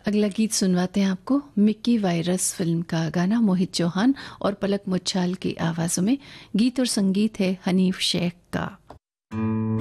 अगला गीत सुनवाते हैं आपको। मिक्की वायरस फिल्म का गाना मोहित चौहान और पलक मुच्छाल की आवाज़ों में। गीत और संगीत है हनीफ शेख का।